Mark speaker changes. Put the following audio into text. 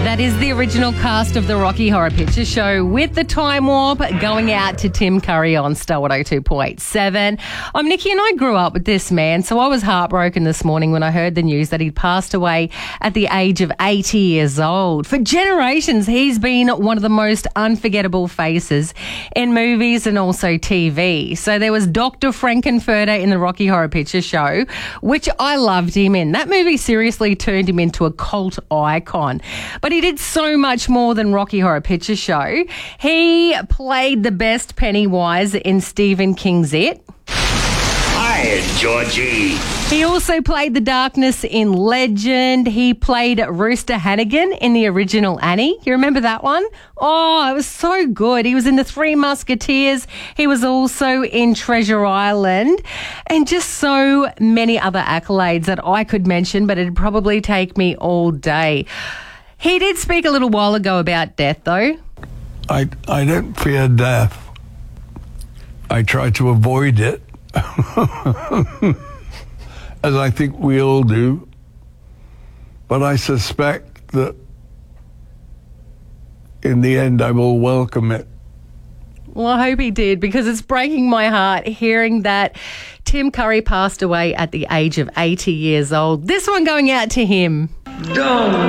Speaker 1: That is the original cast of the Rocky Horror Picture Show with the time warp going out to Tim Curry on Starwood 102.7. I'm Nikki and I grew up with this man, so I was heartbroken this morning when I heard the news that he'd passed away at the age of 80 years old. For generations, he's been one of the most unforgettable faces in movies and also TV. So there was Dr. Frankenfurter in the Rocky Horror Picture Show, which I loved him in. That movie seriously turned him into a cult icon. But he did so much more than Rocky Horror Picture Show. He played the best Pennywise in Stephen King's It.
Speaker 2: Hi, Georgie.
Speaker 1: He also played the darkness in Legend. He played Rooster Hannigan in the original Annie. You remember that one? Oh, it was so good. He was in The Three Musketeers. He was also in Treasure Island, and just so many other accolades that I could mention, but it'd probably take me all day. He did speak a little while ago about death, though.
Speaker 3: I don't fear death. I try to avoid it, as I think we all do. But I suspect that in the end I will welcome it.
Speaker 1: Well, I hope he did, because it's breaking my heart hearing that Tim Curry passed away at the age of 80 years old. This one going out to him.
Speaker 2: Don't